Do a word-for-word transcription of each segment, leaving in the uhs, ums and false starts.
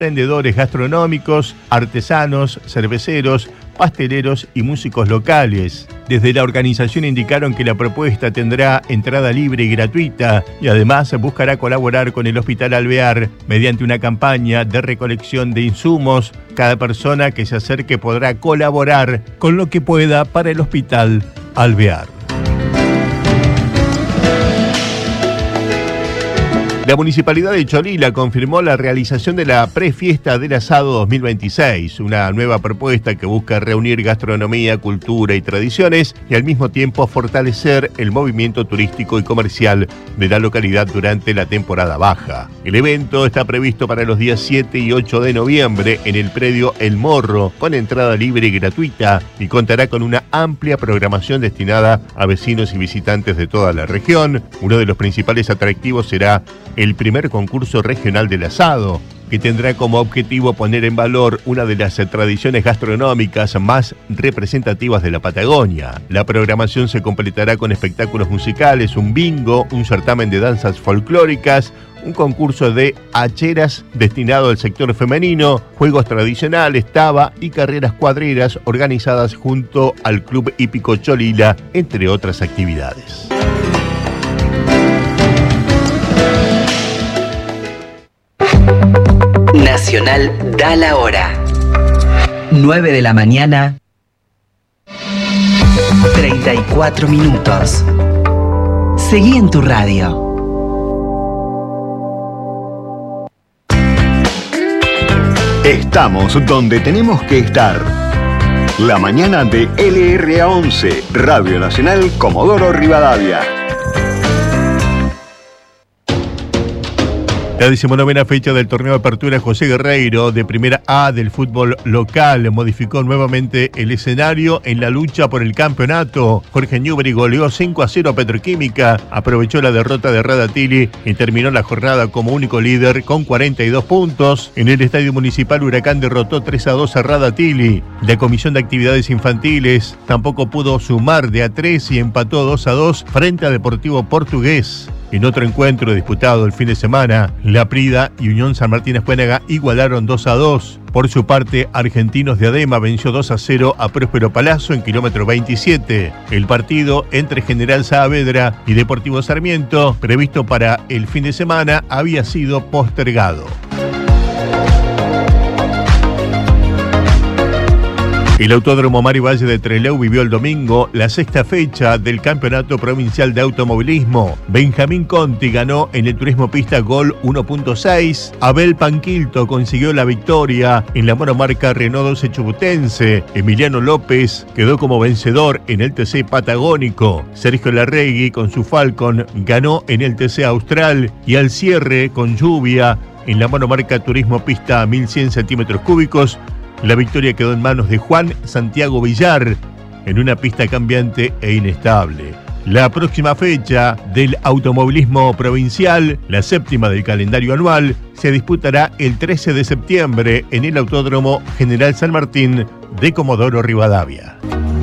vendedores gastronómicos, artesanos, cerveceros, pasteleros y músicos locales. Desde la organización indicaron que la propuesta tendrá entrada libre y gratuita y además buscará colaborar con el Hospital Alvear mediante una campaña de recolección de insumos. Cada persona que se acerque podrá colaborar con lo que pueda para el Hospital Alvear. La Municipalidad de Cholila confirmó la realización de la prefiesta del asado dos mil veintiséis, una nueva propuesta que busca reunir gastronomía, cultura y tradiciones y al mismo tiempo fortalecer el movimiento turístico y comercial de la localidad durante la temporada baja. El evento está previsto para los días siete y ocho de noviembre en el predio El Morro, con entrada libre y gratuita, y contará con una amplia programación destinada a vecinos y visitantes de toda la región. Uno de los principales atractivos será el primer concurso regional del asado, que tendrá como objetivo poner en valor una de las tradiciones gastronómicas más representativas de la Patagonia. La programación se completará con espectáculos musicales, un bingo, un certamen de danzas folclóricas, un concurso de hacheras destinado al sector femenino, juegos tradicionales, taba y carreras cuadreras organizadas junto al Club Hípico Cholila, entre otras actividades. Nacional da la hora. nueve de la mañana, treinta y cuatro minutos. Seguí en tu radio. Estamos donde tenemos que estar. La mañana de L R A once, Radio Nacional Comodoro Rivadavia. La decimonovena fecha del torneo de apertura José Guerreiro de Primera A del fútbol local modificó nuevamente el escenario en la lucha por el campeonato. Jorge Newbery goleó cinco a cero a Petroquímica, aprovechó la derrota de Radatili y terminó la jornada como único líder con cuarenta y dos puntos. En el Estadio Municipal, Huracán derrotó tres a dos a Radatili. La Comisión de Actividades Infantiles tampoco pudo sumar de a tres y empató dos a dos frente a Deportivo Portugués. En otro encuentro disputado el fin de semana, La Prida y Unión San Martín Escuénaga igualaron dos a dos. Por su parte, Argentinos de Adema venció dos a cero a Próspero Palazzo en kilómetro veintisiete. El partido entre General Saavedra y Deportivo Sarmiento, previsto para el fin de semana, había sido postergado. El Autódromo Mario Valle de Trelew vivió el domingo la sexta fecha del Campeonato Provincial de Automovilismo. Benjamín Conti ganó en el Turismo Pista Gol uno punto seis. Abel Panquilto consiguió la victoria en la monomarca Renault doce Chubutense. Emiliano López quedó como vencedor en el T C Patagónico. Sergio Larregui con su Falcon ganó en el T C Austral y al cierre con lluvia en la monomarca Turismo Pista a mil cien centímetros cúbicos. La victoria quedó en manos de Juan Santiago Villar en una pista cambiante e inestable. La próxima fecha del automovilismo provincial, la séptima del calendario anual, se disputará el trece de septiembre en el Autódromo General San Martín de Comodoro Rivadavia.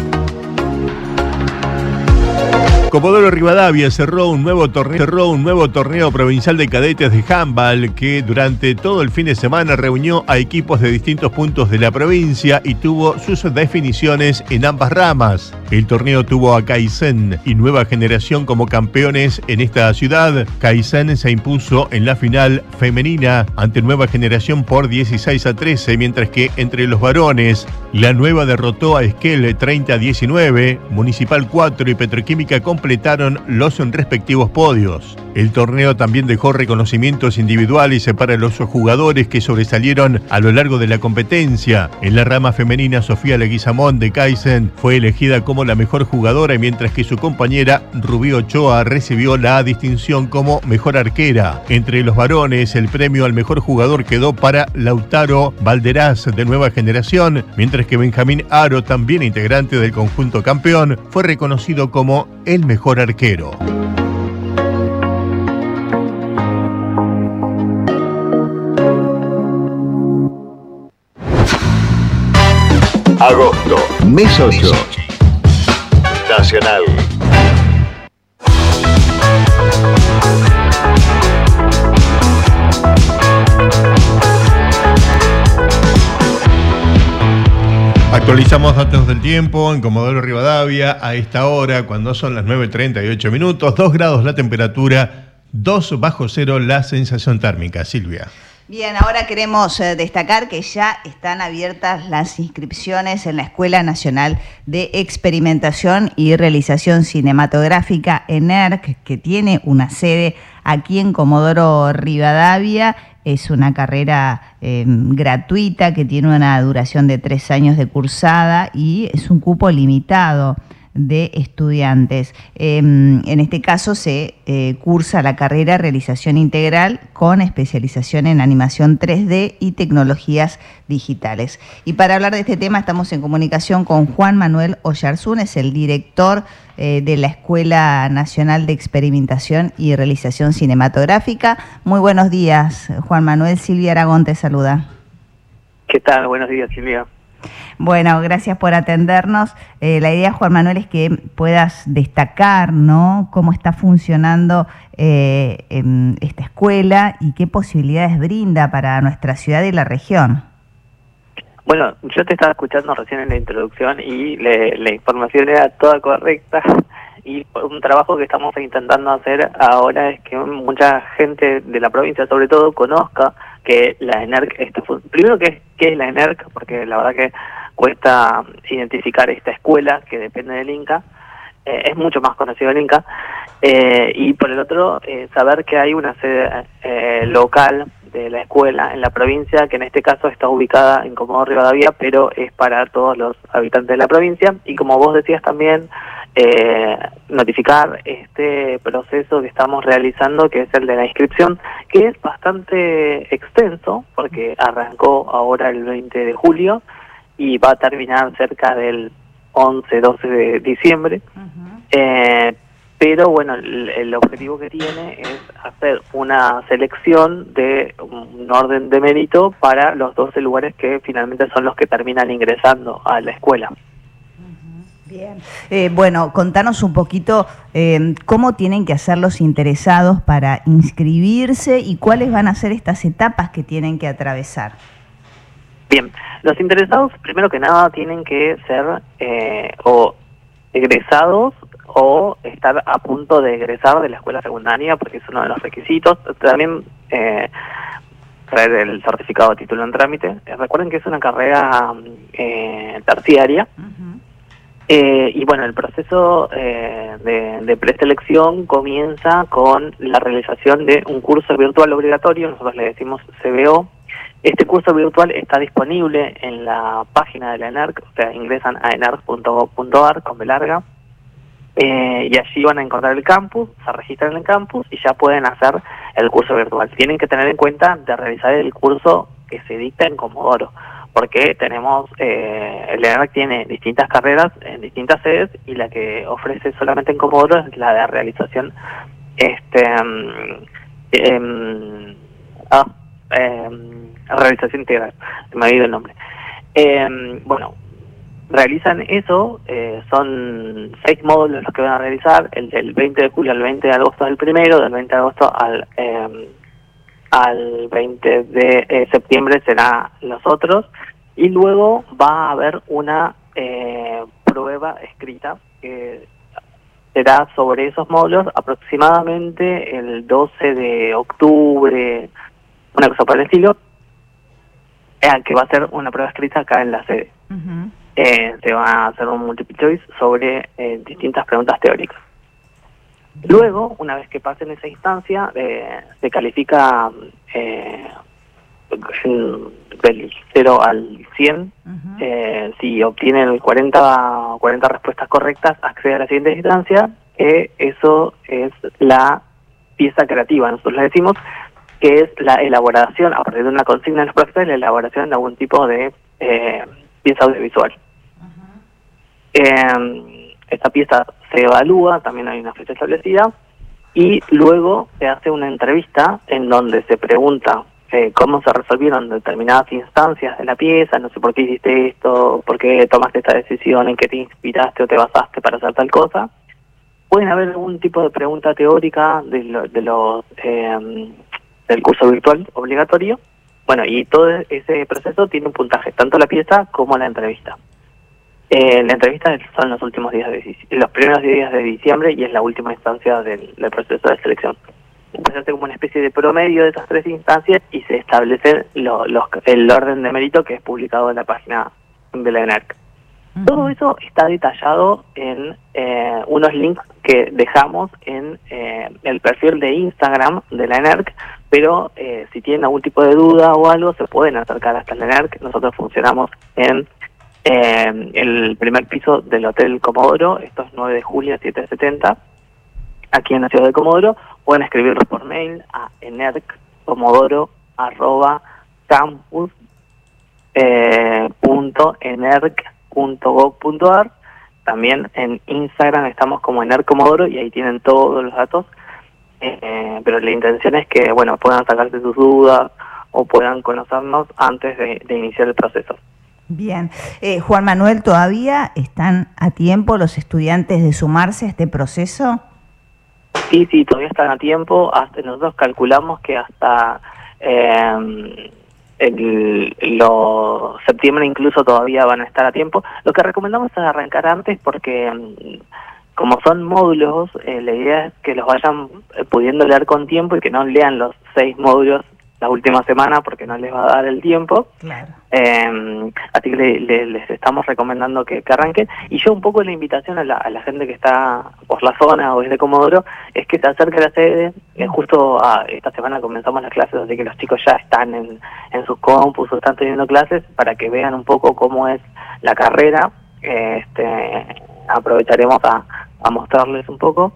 Comodoro Rivadavia cerró un nuevo torneo, cerró un nuevo torneo provincial de cadetes de handball que durante todo el fin de semana reunió a equipos de distintos puntos de la provincia y tuvo sus definiciones en ambas ramas. El torneo tuvo a Kaizen y Nueva Generación como campeones en esta ciudad. Kaizen se impuso en la final femenina ante Nueva Generación por dieciséis a trece, mientras que entre los varones, la Nueva derrotó a Esquel treinta a diecinueve, Municipal cuatro y Petroquímica completaron los respectivos podios. El torneo también dejó reconocimientos individuales para los jugadores que sobresalieron a lo largo de la competencia. En la rama femenina, Sofía Leguizamón de Kaizen fue elegida como la mejor jugadora, mientras que su compañera Rubí Ochoa recibió la distinción como mejor arquera. Entre los varones, el premio al mejor jugador quedó para Lautaro Valderaz de Nueva Generación, mientras que Benjamín Aro, también integrante del conjunto campeón, fue reconocido como el mejor arquero. Agosto, mes ocho. Nacional. Actualizamos datos del tiempo en Comodoro Rivadavia a esta hora, cuando son las nueve treinta y ocho minutos, dos grados la temperatura, dos bajo cero la sensación térmica. Silvia. Bien, ahora queremos eh, destacar que ya están abiertas las inscripciones en la Escuela Nacional de Experimentación y Realización Cinematográfica, ENERC, que tiene una sede aquí en Comodoro Rivadavia. Es una carrera eh, gratuita que tiene una duración de tres años de cursada y es un cupo limitado de estudiantes. Eh, en este caso se eh, cursa la carrera Realización Integral con especialización en animación tres D y tecnologías digitales. Y para hablar de este tema estamos en comunicación con Juan Manuel Oyarzún, es el director eh, de la Escuela Nacional de Experimentación y Realización Cinematográfica. Muy buenos días, Juan Manuel. Silvia Aragón te saluda. ¿Qué tal? Buenos días, Silvia. Bueno, gracias por atendernos. Eh, la idea, Juan Manuel, es que puedas destacar, ¿no?, cómo está funcionando eh, en esta escuela y qué posibilidades brinda para nuestra ciudad y la región. Bueno, yo te estaba escuchando recién en la introducción y le, la información era toda correcta, y un trabajo que estamos intentando hacer ahora es que mucha gente de la provincia, sobre todo, conozca que la ENERC está... Primero, ¿qué, qué es la ENERC? Porque la verdad que cuesta identificar esta escuela que depende del INCA. Eh, es mucho más conocido el INCA. Eh, y por el otro, eh, saber que hay una sede eh, local de la escuela en la provincia, que en este caso está ubicada en Comodoro Rivadavia, pero es para todos los habitantes de la provincia. Y como vos decías también, eh, notificar este proceso que estamos realizando, que es el de la inscripción, que es bastante extenso, porque arrancó ahora el veinte de julio y va a terminar cerca del once, doce de diciembre. Uh-huh. eh, Pero bueno, el, el objetivo que tiene es hacer una selección de un orden de mérito para los doce lugares que finalmente son los que terminan ingresando a la escuela. Bien. Eh, bueno, contanos un poquito eh, cómo tienen que hacer los interesados para inscribirse y cuáles van a ser estas etapas que tienen que atravesar. Bien, los interesados, primero que nada, tienen que ser eh, o egresados o estar a punto de egresar de la escuela secundaria, porque es uno de los requisitos. También eh, traer el certificado de título en trámite. Eh, recuerden que es una carrera eh, terciaria. Uh-huh. eh, y bueno, el proceso eh, de, de preselección comienza con la realización de un curso virtual obligatorio, nosotros le decimos C B O. Este curso virtual está disponible en la página de la ENERC, o sea, ingresan a enerc punto gob punto ar con B larga. Eh, y allí van a encontrar el campus, se registran en el campus y ya pueden hacer el curso virtual. Tienen que tener en cuenta de realizar el curso que se dicta en Comodoro, porque tenemos, eh, el ENERC tiene distintas carreras en distintas sedes y la que ofrece solamente en Comodoro es la de realización, este, eh, ah, eh, realización integral, me ha ido el nombre. Eh, bueno, realizan eso, eh, son seis módulos los que van a realizar, el del veinte de julio al veinte de agosto es el primero, del veinte de agosto al eh, al veinte de eh, septiembre será los otros, y luego va a haber una eh, prueba escrita que será sobre esos módulos aproximadamente el doce de octubre, una cosa por el estilo, eh, que va a ser una prueba escrita acá en la sede. Uh-huh. Eh, se va a hacer un multiple choice sobre eh, distintas preguntas teóricas. Luego, una vez que pasen esa instancia, eh, se califica eh, del cero al cien. Uh-huh. eh, si obtienen cuarenta, cuarenta respuestas correctas, accede a la siguiente instancia. Eh, eso es la pieza creativa. Nosotros le decimos que es la elaboración, a partir de una consigna de los profesores, la elaboración de algún tipo de eh, pieza audiovisual. Eh, esta pieza se evalúa, también hay una fecha establecida, y luego se hace una entrevista en donde se pregunta eh, cómo se resolvieron determinadas instancias de la pieza, no sé por qué hiciste esto, por qué tomaste esta decisión, en qué te inspiraste o te basaste para hacer tal cosa. Pueden haber algún tipo de pregunta teórica de, lo, de los eh, del curso virtual obligatorio. Bueno, y todo ese proceso tiene un puntaje, tanto la pieza como la entrevista. Eh, la entrevista son los últimos días de los primeros días de diciembre y es la última instancia del, del proceso de selección. Después se hace como una especie de promedio de esas tres instancias y se establece lo, los, el orden de mérito que es publicado en la página de la ENERC. Uh-huh. Todo eso está detallado en eh, unos links que dejamos en eh, el perfil de Instagram de la ENERC, pero eh, si tienen algún tipo de duda o algo se pueden acercar hasta la ENERC. Nosotros funcionamos en Eh, el primer piso del Hotel Comodoro, esto es nueve de julio setecientos setenta, aquí en la ciudad de Comodoro. Pueden escribirlo por mail a enerccomodoro arroba campus eh, punto enerc punto gov punto ar. También en Instagram estamos como enerccomodoro y ahí tienen todos los datos, eh, pero la intención es que bueno puedan sacarse sus dudas o puedan conocernos antes de, de iniciar el proceso. Bien. Eh, Juan Manuel, ¿todavía están a tiempo los estudiantes de sumarse a este proceso? Sí, sí, todavía están a tiempo. Hasta nosotros calculamos que hasta eh, el, lo, septiembre incluso todavía van a estar a tiempo. Lo que recomendamos es arrancar antes porque como son módulos, eh, la idea es que los vayan pudiendo leer con tiempo y que no lean los seis módulos la última semana porque no les va a dar el tiempo. Claro. Eh, así que le, le, les estamos recomendando que, que arranquen. Y yo un poco la invitación a la, a la gente que está por la zona o es de Comodoro es que se acerque a la sede. Eh, justo a, esta semana comenzamos las clases, así que los chicos ya están en, en sus compus o están teniendo clases para que vean un poco cómo es la carrera. Eh, este, aprovecharemos a, a mostrarles un poco.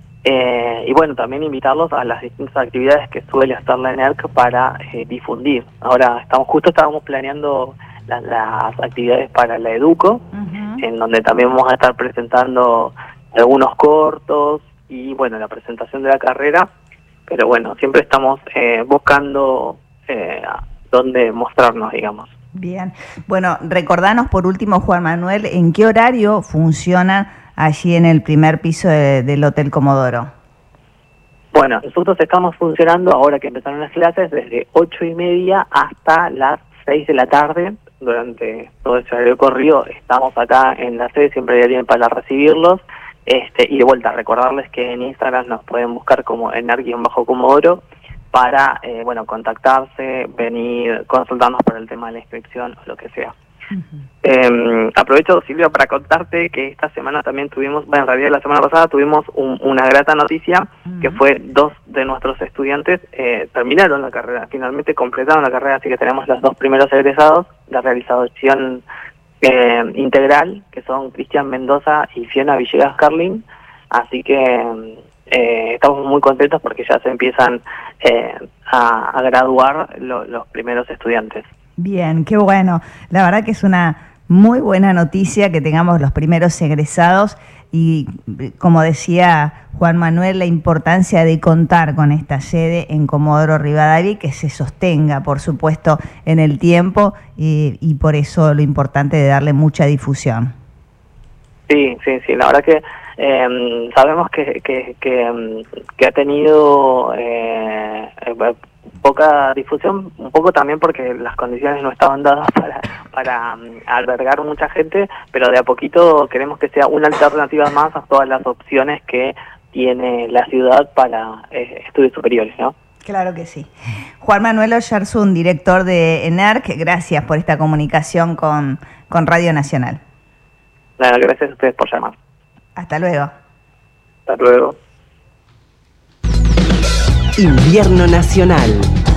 Eh, y bueno, también invitarlos a las distintas actividades que suele hacer la ENERC para eh, difundir. Ahora estamos justo estábamos planeando la, las actividades para la Educo, uh-huh. en donde también vamos a estar presentando algunos cortos y bueno, la presentación de la carrera, pero bueno, siempre estamos eh, buscando eh, dónde mostrarnos, digamos. Bien, bueno, recordanos por último, Juan Manuel, ¿en qué horario funcionan allí en el primer piso de, del Hotel Comodoro? Bueno, nosotros estamos funcionando ahora que empezaron las clases desde ocho y media hasta las seis de la tarde. Durante todo ese horario corrido estamos acá en la sede, siempre hay alguien para recibirlos. Este, y de vuelta, recordarles que en Instagram nos pueden buscar como ener-comodoro para, eh, bueno, contactarse, venir, consultarnos por el tema de la inscripción o lo que sea. Uh-huh. Eh, aprovecho, Silvia, para contarte que esta semana también tuvimos, bueno, en realidad la semana pasada tuvimos un, una grata noticia, uh-huh. que fue dos de nuestros estudiantes eh, terminaron la carrera, finalmente completaron la carrera, así que tenemos los dos primeros egresados, la realización eh, integral, que son Cristian Mendoza y Fiona Villegas Carlin, así que eh, estamos muy contentos porque ya se empiezan eh, a, a graduar lo, los primeros estudiantes. Bien, qué bueno. La verdad que es una muy buena noticia que tengamos los primeros egresados y, como decía Juan Manuel, la importancia de contar con esta sede en Comodoro Rivadavia y que se sostenga, por supuesto, en el tiempo y, y por eso lo importante de darle mucha difusión. Sí, sí, sí. La verdad que eh, sabemos que, que, que, que ha tenido eh, poca difusión, un poco también porque las condiciones no estaban dadas para, para um, albergar mucha gente, pero de a poquito queremos que sea una alternativa más a todas las opciones que tiene la ciudad para eh, estudios superiores, ¿no? Claro que sí. Juan Manuel Oyarzún, director de ENERC, gracias por esta comunicación con, con Radio Nacional. Nada, gracias a ustedes por llamar. Hasta luego. Hasta luego. Invierno Nacional.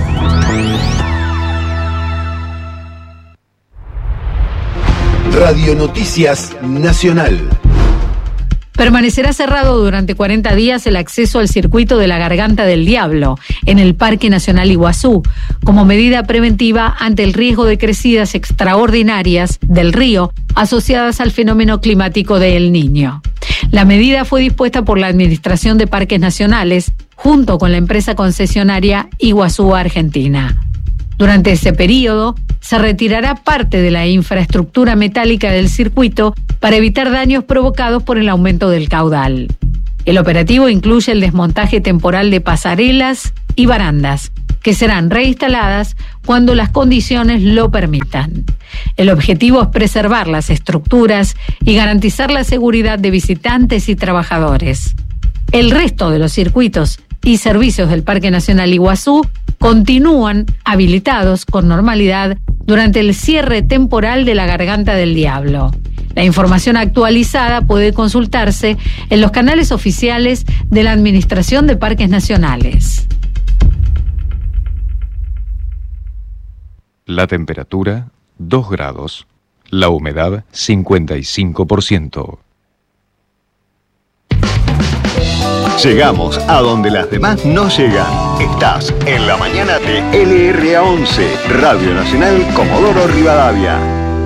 Radio Noticias Nacional. Permanecerá cerrado durante cuarenta días el acceso al circuito de la Garganta del Diablo en el Parque Nacional Iguazú, como medida preventiva ante el riesgo de crecidas extraordinarias del río asociadas al fenómeno climático de El Niño. La medida fue dispuesta por la Administración de Parques Nacionales junto con la empresa concesionaria Iguazú Argentina. Durante ese periodo, se retirará parte de la infraestructura metálica del circuito para evitar daños provocados por el aumento del caudal. El operativo incluye el desmontaje temporal de pasarelas y barandas, que serán reinstaladas cuando las condiciones lo permitan. El objetivo es preservar las estructuras y garantizar la seguridad de visitantes y trabajadores. El resto de los circuitos y servicios del Parque Nacional Iguazú continúan habilitados con normalidad durante el cierre temporal de la Garganta del Diablo. La información actualizada puede consultarse en los canales oficiales de la Administración de Parques Nacionales. La temperatura, dos grados. La humedad, cincuenta y cinco por ciento. Llegamos a donde las demás no llegan. Estás en la mañana de L R A once, Radio Nacional Comodoro Rivadavia.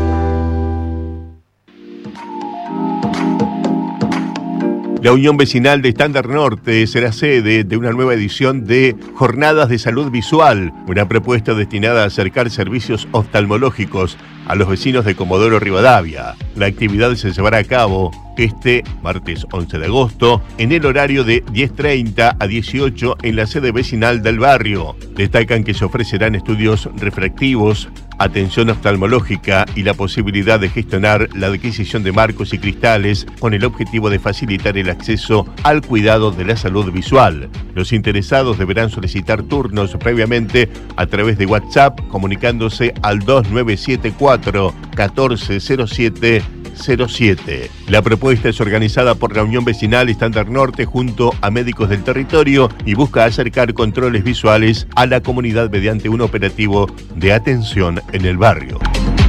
La Unión Vecinal de Estándar Norte será sede de una nueva edición de Jornadas de Salud Visual, una propuesta destinada a acercar servicios oftalmológicos a los vecinos de Comodoro Rivadavia. La actividad se llevará a cabo este martes once de agosto en el horario de diez treinta a dieciocho en la sede vecinal del barrio. Destacan que se ofrecerán estudios refractivos, atención oftalmológica y la posibilidad de gestionar la adquisición de marcos y cristales con el objetivo de facilitar el acceso al cuidado de la salud visual. Los interesados deberán solicitar turnos previamente a través de WhatsApp comunicándose al dos nueve siete cuatro, uno cuatro cero siete cero siete. La propuesta es organizada por la Unión Vecinal Estándar Norte junto a médicos del territorio y busca acercar controles visuales a la comunidad mediante un operativo de atención en el barrio.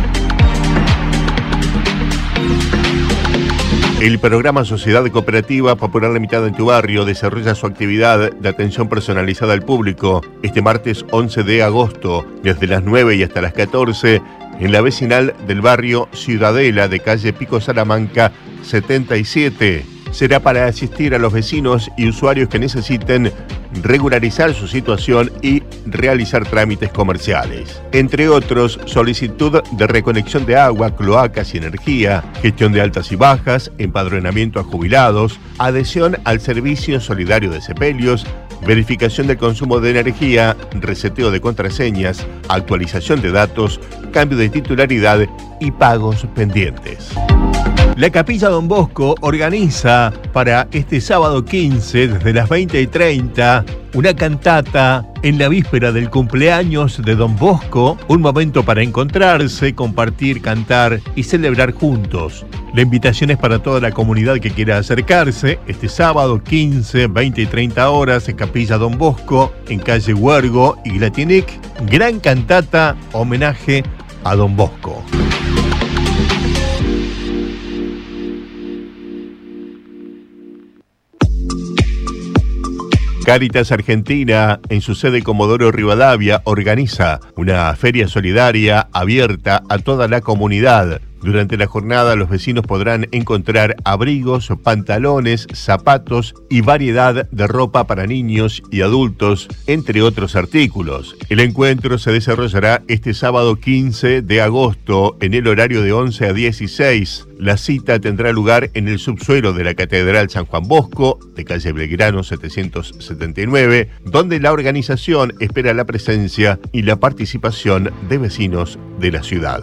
El programa Sociedad Cooperativa Popular Limitada en tu Barrio desarrolla su actividad de atención personalizada al público este martes once de agosto, desde las nueve y hasta las catorce, en la vecinal del barrio Ciudadela de calle Pico Salamanca setenta y siete. Será para asistir a los vecinos y usuarios que necesiten regularizar su situación y realizar trámites comerciales. Entre otros, solicitud de reconexión de agua, cloacas y energía, gestión de altas y bajas, empadronamiento a jubilados, adhesión al servicio solidario de sepelios, verificación del consumo de energía, reseteo de contraseñas, actualización de datos, cambio de titularidad y pagos pendientes. La Capilla Don Bosco organiza para este sábado quince, desde las veinte y treinta, una cantata en la víspera del cumpleaños de Don Bosco, un momento para encontrarse, compartir, cantar y celebrar juntos. La invitación es para toda la comunidad que quiera acercarse este sábado quince, veinte y treinta horas en Capilla Don Bosco, en calle Huergo y Glatinic. Gran cantata, homenaje a Don Bosco. Cáritas Argentina, en su sede Comodoro Rivadavia, organiza una feria solidaria abierta a toda la comunidad. Durante la jornada, los vecinos podrán encontrar abrigos, pantalones, zapatos y variedad de ropa para niños y adultos, entre otros artículos. El encuentro se desarrollará este sábado quince de agosto en el horario de once a dieciséis. La cita tendrá lugar en el subsuelo de la Catedral San Juan Bosco, de calle Belgrano setecientos setenta y nueve, donde la organización espera la presencia y la participación de vecinos de la ciudad.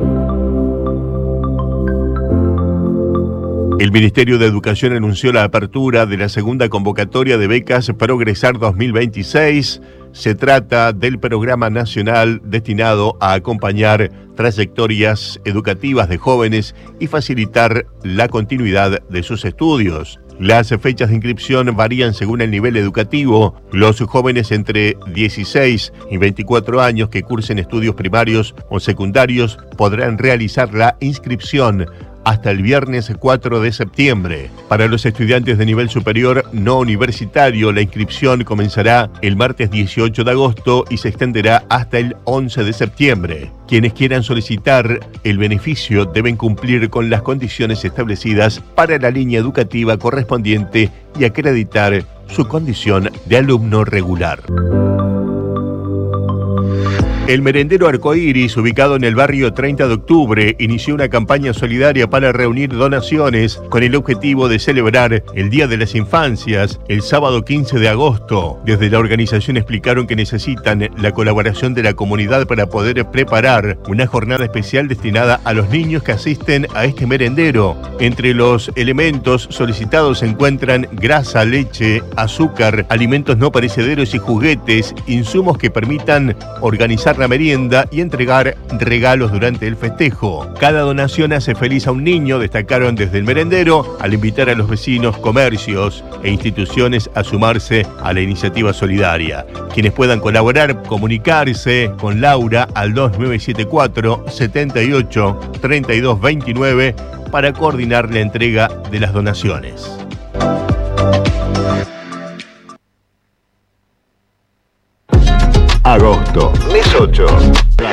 El Ministerio de Educación anunció la apertura de la segunda convocatoria de becas Progresar dos mil veintiséis. Se trata del programa nacional destinado a acompañar trayectorias educativas de jóvenes y facilitar la continuidad de sus estudios. Las fechas de inscripción varían según el nivel educativo. Los jóvenes entre dieciséis y veinticuatro años que cursen estudios primarios o secundarios podrán realizar la inscripción hasta el viernes cuatro de septiembre. Para los estudiantes de nivel superior no universitario, la inscripción comenzará el martes dieciocho de agosto y se extenderá hasta el once de septiembre. Quienes quieran solicitar el beneficio deben cumplir con las condiciones establecidas para la línea educativa correspondiente y acreditar su condición de alumno regular. El merendero Arcoíris, ubicado en el barrio treinta de octubre, inició una campaña solidaria para reunir donaciones con el objetivo de celebrar el Día de las Infancias el sábado quince de agosto. Desde la organización explicaron que necesitan la colaboración de la comunidad para poder preparar una jornada especial destinada a los niños que asisten a este merendero. Entre los elementos solicitados se encuentran grasa, leche, azúcar, alimentos no perecederos y juguetes, insumos que permitan organizar la merienda y entregar regalos durante el festejo. Cada donación hace feliz a un niño, destacaron desde el merendero, al invitar a los vecinos, comercios e instituciones a sumarse a la iniciativa solidaria. Quienes puedan colaborar, comunicarse con Laura al dos nueve siete cuatro, setenta y ocho, treinta y dos veintinueve para coordinar la entrega de las donaciones. Agosto, mes ocho.